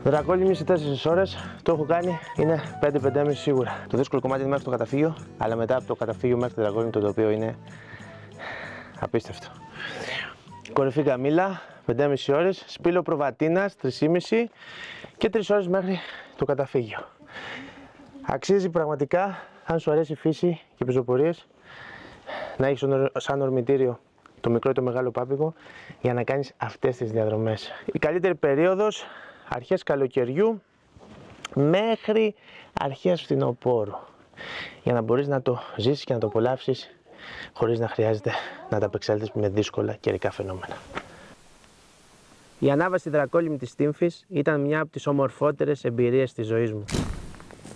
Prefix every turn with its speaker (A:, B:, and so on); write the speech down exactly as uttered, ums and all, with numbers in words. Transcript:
A: Δρακόλυμη σε τέσσερις ώρες, το έχω κάνει, είναι πέντε πέντε και μισή σίγουρα. Το δύσκολο κομμάτι είναι μέχρι το καταφύγιο, αλλά μετά από το καταφύγιο μέχρι το Δρακόλυμη το τοπίο είναι απίστευτο. Κορυφή Καμήλα, πέντε και μισή ώρες, Σπήλο Προβατίνας, τρεις και μισή και τρεις ώρες μέχρι το καταφύγιο. Αξίζει πραγματικά, αν σου αρέσει η φύση και οι πεζοπορίες, να έχεις σαν ορμητήριο το μικρό ή το μεγάλο πάπικο για να κάνεις αυτές τις διαδρομές. Η καλύτερη περίοδος, αρχές καλοκαιριού μέχρι αρχές φθινοπόρου, για να μπορείς να το ζήσεις και να το απολαύσεις χωρίς να χρειάζεται να τα απεξέλθεις με δύσκολα καιρικά φαινόμενα. Η ανάβαση στη Δρακόλυμη της Στύμφης ήταν μια από τις ομορφότερες εμπειρίες της ζωής μου.